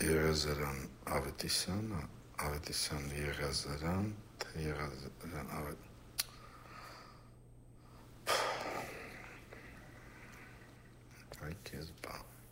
Եղազարան Ավետիսյանը, Ավետիսյան Եղազարան, թե Եղազարան Ay, քեզ բա